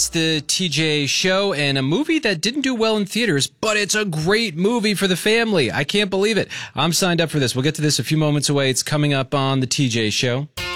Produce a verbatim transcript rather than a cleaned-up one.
It's the T J Show, and a movie that didn't do well in theaters, but it's a great movie for the family. I can't believe it. I'm signed up for this. We'll get to this a few moments away. It's coming up on the T J Show.